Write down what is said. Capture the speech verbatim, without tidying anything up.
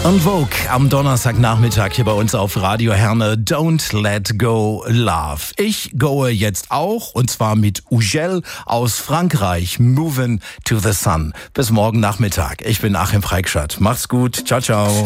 Und Vogue am Donnerstagnachmittag hier bei uns auf Radio Herne. Don't let go love. Ich goe jetzt auch, und zwar mit Ugel aus Frankreich. Moving to the sun. Bis morgen Nachmittag. Ich bin Achim Freikschat. Macht's gut. Ciao, ciao.